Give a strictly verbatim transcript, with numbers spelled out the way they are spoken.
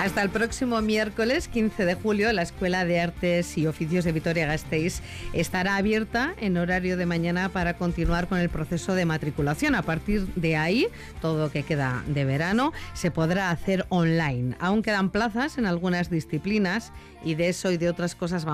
Hasta el próximo miércoles quince de julio, la Escuela de Artes y Oficios de Vitoria-Gasteiz estará abierta en horario de mañana para continuar con el proceso de matriculación. A partir de ahí, todo lo que queda de verano se podrá hacer online. Aún quedan plazas en algunas disciplinas y de eso y de otras cosas vamos